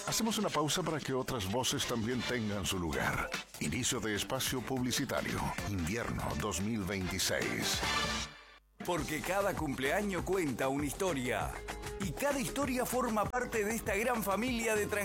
Hacemos una pausa para que otras voces también tengan su lugar. Inicio de espacio publicitario. Invierno 2026. Porque cada cumpleaños cuenta una historia. Y cada historia forma parte de esta gran familia de Transgénicos.